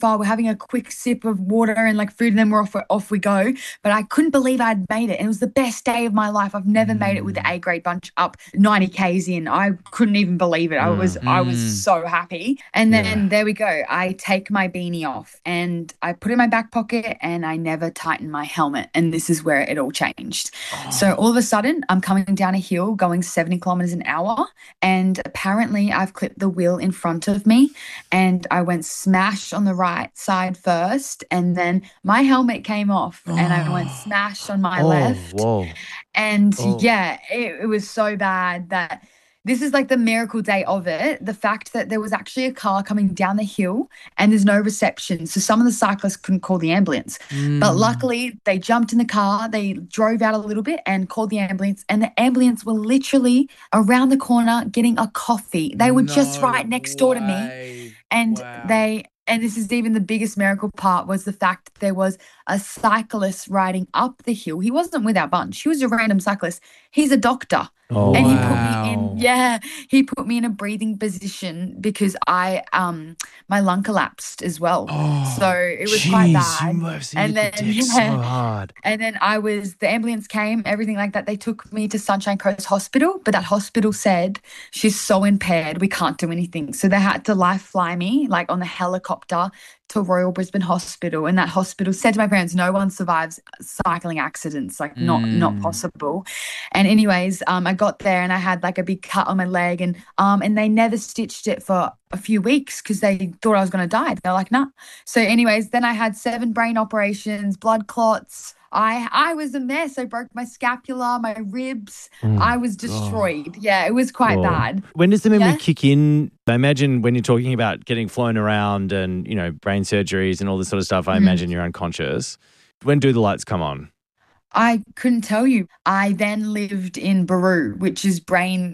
far. We're having a quick sip of water and like food, and then off we go. But I couldn't believe I'd made it. And it was the best day of my life. I've never made it with the A grade bunch up 90 Ks in. I couldn't even believe it. I was so happy. And then there we go. I take my beanie off and I put it in my back pocket and I never tightened my helmet. And this is where it all changed. So all of a sudden I'm coming down a hill going 70 kilometers an hour. And apparently I've clipped the wheel in front of me and I went smash on the right side first, and then my helmet came off and I went smash on my left. And it was so bad that this is like the miracle day of it. The fact that there was actually a car coming down the hill and there's no reception. So some of the cyclists couldn't call the ambulance. But luckily they jumped in the car, they drove out a little bit and called the ambulance, and the ambulance were literally around the corner getting a coffee. They were just right next door to me. And and this is even the biggest miracle part, was the fact that there was a cyclist riding up the hill. He wasn't with our bunch. He was a random cyclist. He's a doctor. And he put me in a breathing position because my lung collapsed as well. So it was quite bad. And then so hard. And then the ambulance came, everything like that. They took me to Sunshine Coast Hospital, but that hospital said she's so impaired, we can't do anything. So they had to life fly me like on the helicopter to Royal Brisbane Hospital, and that hospital said to my parents, no one survives cycling accidents, like not possible. And anyways, I got there and I had like a big cut on my leg and they never stitched it for a few weeks because they thought I was going to die. They're like, nah. So anyways, then I had 7 brain operations, blood clots. I was a mess. I broke my scapula, my ribs. I was destroyed. Yeah, it was quite bad. When does the memory kick in? I imagine when you're talking about getting flown around and, you know, brain surgeries and all this sort of stuff, I imagine you're unconscious. When do the lights come on? I couldn't tell you. I then lived in Baru, which is brain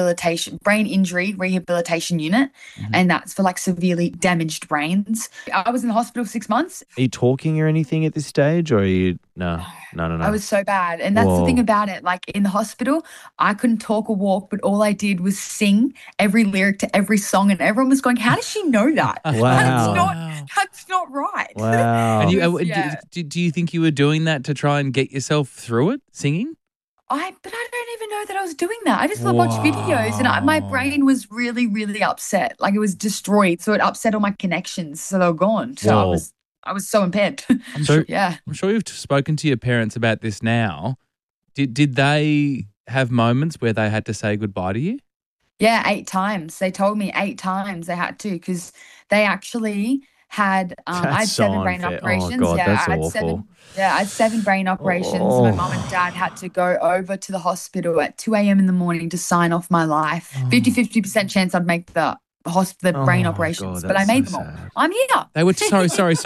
injury rehabilitation unit, and that's for like severely damaged brains. I was in the hospital 6 months. Are you talking or anything at this stage, or are you no? I was so bad, and that's the thing about it. Like in the hospital, I couldn't talk or walk, but all I did was sing every lyric to every song, and everyone was going, "How does she know that? That's not right." Wow. And do you think you were doing that to try and get yourself through it, singing? But I don't even know that I was doing that. I just watched videos, and my brain was really, really upset. Like it was destroyed, so it upset all my connections, so they were gone. So I was so impaired. I'm sure you've spoken to your parents about this now. Did they have moments where they had to say goodbye to you? Yeah, 8 times. They told me 8 times they had to, because they actually had I had 7 brain operations. Oh God, that's awful. I had 7 brain operations. My mum and dad had to go over to the hospital at 2 a.m. in the morning to sign off my life. 50% chance I'd make the brain operations, but I made them all. I'm here. They were sorry.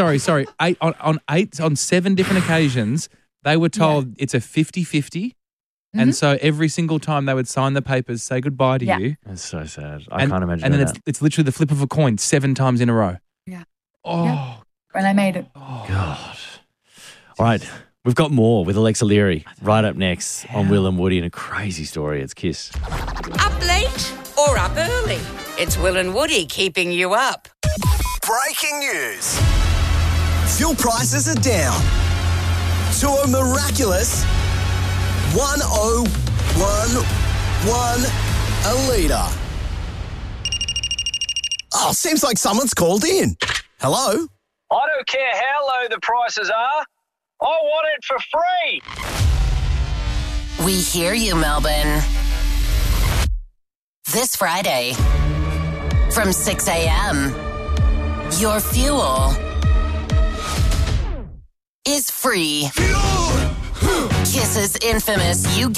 On 7 different occasions, they were told it's a 50-50. And so every single time they would sign the papers, say goodbye to you. That's so sad. I can't imagine. And then it's literally the flip of a coin 7 times in a row. Yeah. Oh. Yeah. And I made it. Oh. God. All right. We've got more with Alexa Leary right up next on Will and Woody, and a crazy story. It's Kiss. Up late or up early? It's Will and Woody keeping you up. Breaking news. Fuel prices are down to a miraculous 101.1 a litre. Oh, seems like someone's called in. Hello? I don't care how low the prices are. I want it for free. We hear you, Melbourne. This Friday, from 6 a.m., your fuel is free. Kiss's infamous You